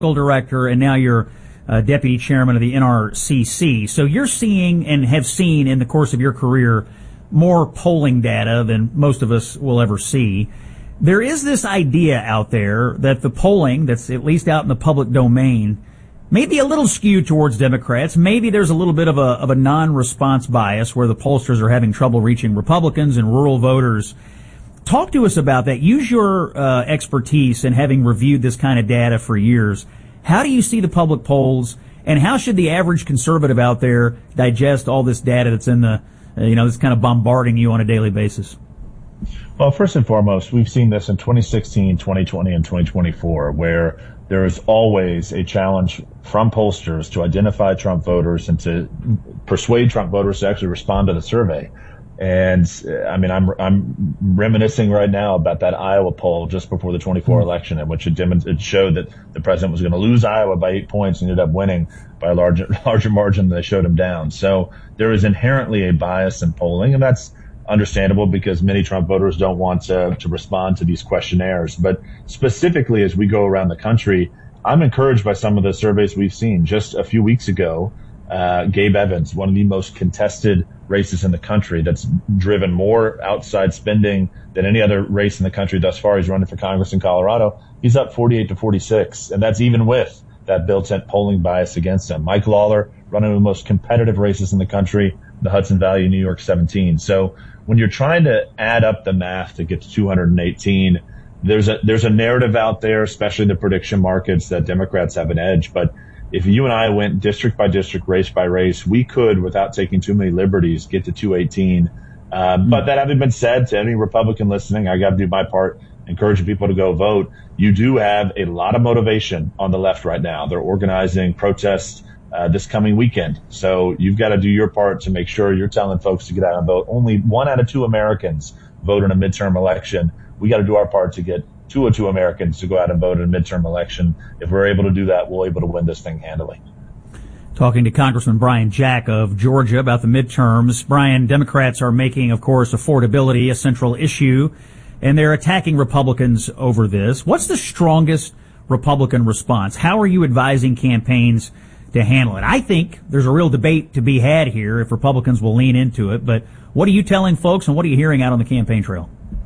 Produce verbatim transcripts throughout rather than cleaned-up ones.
director, and now you're uh, deputy chairman of the N R C C. So you're seeing and have seen in the course of your career more polling data than most of us will ever see. There is this idea out there that the polling that's at least out in the public domain may be a little skewed towards Democrats. Maybe there's a little bit of a of a non-response bias where the pollsters are having trouble reaching Republicans and rural voters. Talk to us about that. Use your uh, expertise in having reviewed this kind of data for years. How do you see the public polls, and how should the average conservative out there digest all this data that's in the, uh, you know, that's kind of bombarding you on a daily basis? Well, first and foremost, we've seen this in twenty sixteen, twenty twenty, and twenty twenty-four, where there is always a challenge from pollsters to identify Trump voters and to persuade Trump voters to actually respond to the survey. And I mean, I'm I'm reminiscing right now about that Iowa poll just before the twenty-four election, in which it, dem- it showed that the president was going to lose Iowa by eight points and ended up winning by a larger larger margin than they showed him down. So there is inherently a bias in polling, and that's understandable because many Trump voters don't want to, to respond to these questionnaires. But specifically, as we go around the country, I'm encouraged by some of the surveys we've seen. Just a few weeks ago, uh, Gabe Evans, one of the most contested races in the country, that's driven more outside spending than any other race in the country thus far. He's running for Congress in Colorado. He's up forty-eight to forty-six, and that's even with that built-in polling bias against him. Mike Lawler, running the most competitive races in the country, the Hudson Valley, New York, seventeen. So when you're trying to add up the math to get to two hundred eighteen, there's a there's a narrative out there, especially in the prediction markets, that Democrats have an edge. But if you and I went district by district, race by race, we could, without taking too many liberties, get to two eighteen. Uh, mm-hmm. But that having been said, to any Republican listening, I got to do my part, encouraging people to go vote. You do have a lot of motivation on the left right now. They're organizing protests Uh, this coming weekend. So you've got to do your part to make sure you're telling folks to get out and vote. Only one out of two Americans vote in a midterm election. We got to do our part to get two or two Americans to go out and vote in a midterm election. If we're able to do that, we'll be able to win this thing handily. Talking to Congressman Brian Jack of Georgia about the midterms. Brian, Democrats are making, of course, affordability a central issue, and they're attacking Republicans over this. What's the strongest Republican response? How are you advising campaigns to handle it? I think there's a real debate to be had here if Republicans will lean into it, but what are you telling folks and what are you hearing out on the campaign trail?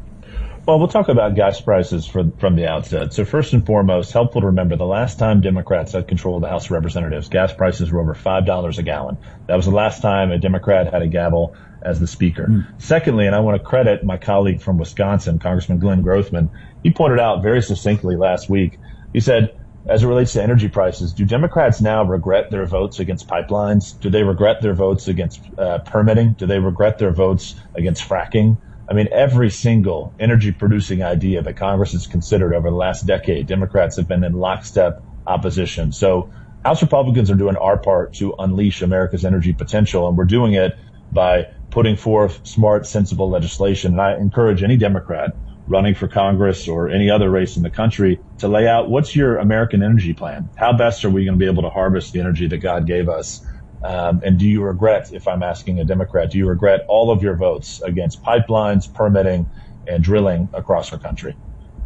Well, we'll talk about gas prices for, from the outset. So first and foremost, helpful to remember the last time Democrats had control of the House of Representatives, gas prices were over five dollars a gallon. That was the last time a Democrat had a gavel as the speaker. Mm. Secondly, and I want to credit my colleague from Wisconsin, Congressman Glenn Grothman, he pointed out very succinctly last week, he said, as it relates to energy prices, do Democrats now regret their votes against pipelines? Do they regret their votes against uh, permitting? Do they regret their votes against fracking? I mean, every single energy-producing idea that Congress has considered over the last decade, Democrats have been in lockstep opposition. So House Republicans are doing our part to unleash America's energy potential, and we're doing it by putting forth smart, sensible legislation. And I encourage any Democrat running for Congress or any other race in the country to lay out, what's your American energy plan? How best are we going to be able to harvest the energy that God gave us? Um, and do you regret, if I'm asking a Democrat, do you regret all of your votes against pipelines, permitting, and drilling across our country?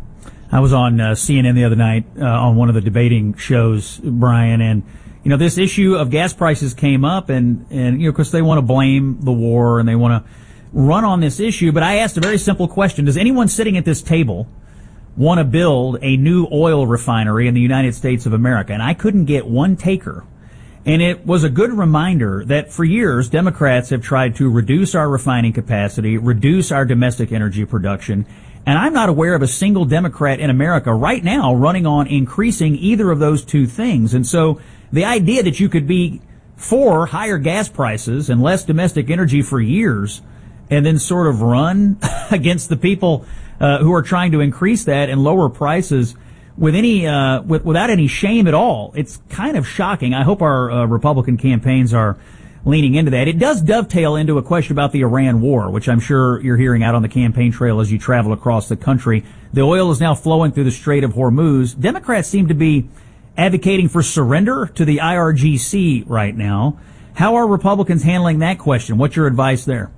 I was on uh, C N N the other night uh, on one of the debating shows, Brian, and you know this issue of gas prices came up, and and you know because they want to blame the war and they want to run on this issue. But I asked a very simple question: does anyone sitting at this table want to build a new oil refinery in the United States of America? And I couldn't get one taker. And it was a good reminder that for years, Democrats have tried to reduce our refining capacity, reduce our domestic energy production. And I'm not aware of a single Democrat in America right now running on increasing either of those two things. And so the idea that you could be for higher gas prices and less domestic energy for years and then sort of run against the people uh, who are trying to increase that and lower prices with any uh, with, without any shame at all, it's kind of shocking. I hope our uh, Republican campaigns are leaning into that. It does dovetail into a question about the Iran war, which I'm sure you're hearing out on the campaign trail as you travel across the country. The oil is now flowing through the Strait of Hormuz. Democrats seem to be advocating for surrender to the I R G C right now. How are Republicans handling that question? What's your advice there?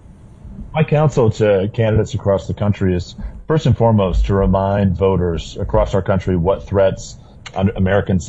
My counsel to candidates across the country is, first and foremost, to remind voters across our country what threats American